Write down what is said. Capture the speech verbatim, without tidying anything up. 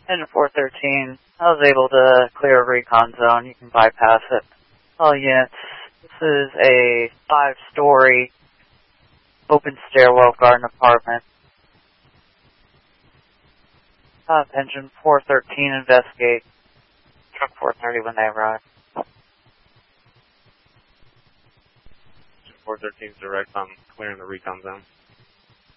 Engine four thirteen, I was able to clear a recon zone. You can bypass it. All units, this is a five-story open stairwell garden apartment. Uh, engine four thirteen, investigate. Truck four thirty when they arrive. Engine four thirteen is direct on clearing the recon zone.